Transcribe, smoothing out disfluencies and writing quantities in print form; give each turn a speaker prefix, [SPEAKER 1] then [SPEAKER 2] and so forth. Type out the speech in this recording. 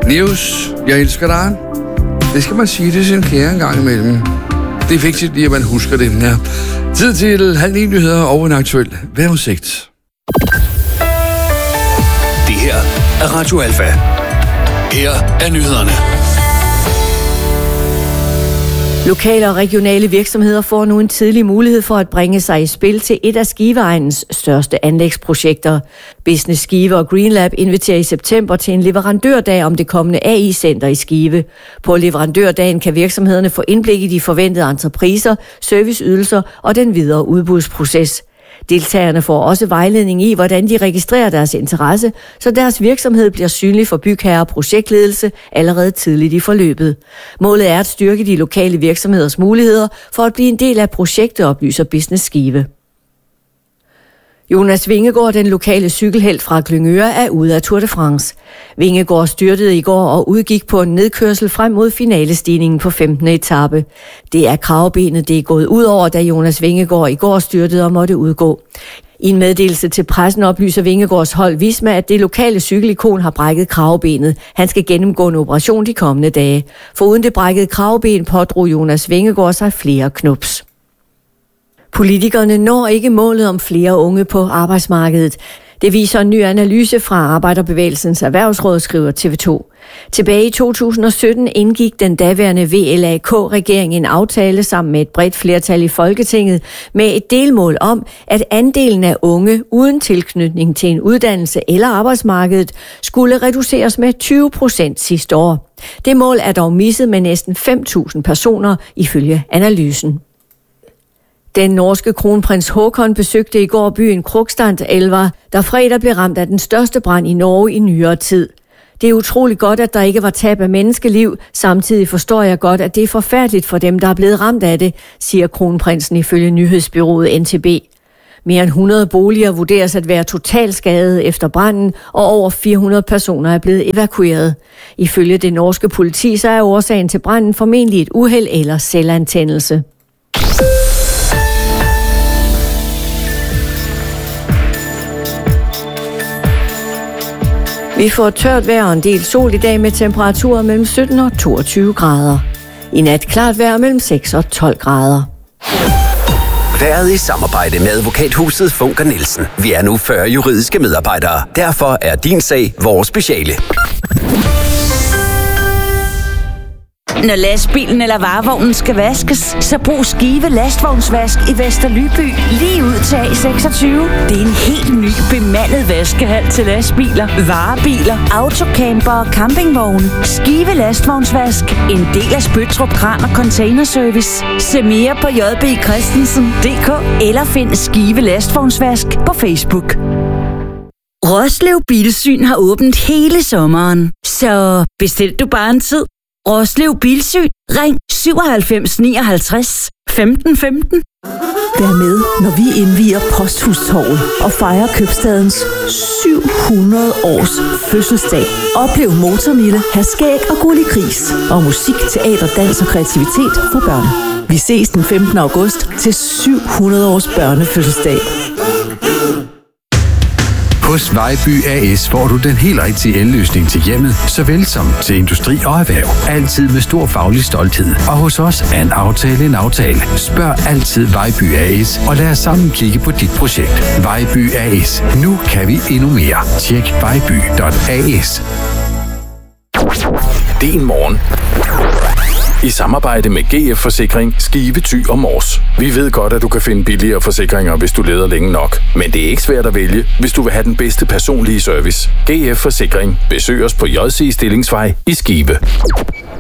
[SPEAKER 1] News, jeg elsker dig. Det skal man sige til sin kære en gang imellem. Det er vigtigt lige, at man husker det. Ja. Tid til 8:30 nyheder og en aktuel vejrudsigt.
[SPEAKER 2] Det her er Radio Alfa. Her er nyhederne.
[SPEAKER 3] Lokale og regionale virksomheder får nu en tidlig mulighed for at bringe sig i spil til et af Skiveegnens største anlægsprojekter. Business Skive og GreenLab inviterer i september til en leverandørdag om det kommende AI-center i Skive. På leverandørdagen kan virksomhederne få indblik i de forventede entrepriser, serviceydelser og den videre udbudsproces. Deltagerne får også vejledning i, hvordan de registrerer deres interesse, så deres virksomhed bliver synlig for bygherre og projektledelse allerede tidligt i forløbet. Målet er at styrke de lokale virksomheders muligheder for at blive en del af projektet, oplyser Business Skive. Jonas Vingegaard, den lokale cykelhelt fra Glyngøre, er ude af Tour de France. Vingegaard styrtede i går og udgik på en nedkørsel frem mod finalestigningen på 15. etape. Det er kravebenet, det er gået ud over, da Jonas Vingegaard i går styrtede og måtte udgå. I en meddelelse til pressen oplyser Vingegaards hold Visma, at det lokale cykelikon har brækket kravebenet. Han skal gennemgå en operation de kommende dage. Foruden det brækkede kraveben pådrog Jonas Vingegaard sig flere knups. Politikerne når ikke målet om flere unge på arbejdsmarkedet. Det viser en ny analyse fra Arbejderbevægelsens Erhvervsråd, skriver TV2. Tilbage i 2017 indgik den daværende VLAK-regering en aftale sammen med et bredt flertal i Folketinget med et delmål om, at andelen af unge uden tilknytning til en uddannelse eller arbejdsmarkedet skulle reduceres med 20% sidste år. Det mål er dog misset med næsten 5.000 personer ifølge analysen. Den norske kronprins Håkon besøgte i går byen Krokstadelva, der fredag blev ramt af den største brand i Norge i nyere tid. Det er utroligt godt, at der ikke var tab af menneskeliv. Samtidig forstår jeg godt, at det er forfærdeligt for dem, der er blevet ramt af det, siger kronprinsen ifølge nyhedsbureauet NTB. Mere end 100 boliger vurderes at være totalskadede efter branden, og over 400 personer er blevet evakueret. Ifølge det norske politi så er årsagen til branden formentlig et uheld eller selvantændelse. Vi får tørt vejr og en del sol i dag med temperaturer mellem 17 og 22 grader. I nat klart vejr mellem 6 og 12 grader.
[SPEAKER 2] Været i samarbejde med advokathuset Funker Nielsen. Vi er nu 40 juridiske medarbejdere. Derfor er din sag vores speciale.
[SPEAKER 4] Når lastbilen eller varevognen skal vaskes, så brug Skive Lastvognsvask i Vesterlyby lige ud til A26. Det er en helt ny bemandet vaskehal til lastbiler, varebiler, autocamper og campingvogne. Skive Lastvognsvask, en del af Spøttrup Kran og Containerservice. Se mere på jbchristensen.dk eller find Skive Lastvognsvask på Facebook. Roslev Bilsyn har åbent hele sommeren, så bestil du bare en tid. Roslev Bilsyn. Ring 97 59 15 15.
[SPEAKER 5] Vær med, når vi indvier Posthustorvet og fejrer købstadens 700 års fødselsdag. Oplev Motormille, Haskæg og Gulli Gris og musik, teater, dans og kreativitet for børn. Vi ses den 15. august til 700 års børnefødselsdag.
[SPEAKER 6] Hos Vejby AS får du den helt rigtige elløsning til hjemmet, såvel som til industri og erhverv. Altid med stor faglig stolthed. Og hos os er en aftale en aftale. Spørg altid Vejby AS, og lad os sammen kigge på dit projekt. Vejby AS. Nu kan vi endnu mere. Tjek vejby.as.
[SPEAKER 7] Din morgen. I samarbejde med GF Forsikring, Skive, Thy og Mors. Vi ved godt, at du kan finde billigere forsikringer, hvis du leder længe nok. Men det er ikke svært at vælge, hvis du vil have den bedste personlige service. GF Forsikring. Besøg os på JC Stillingsvej i Skive.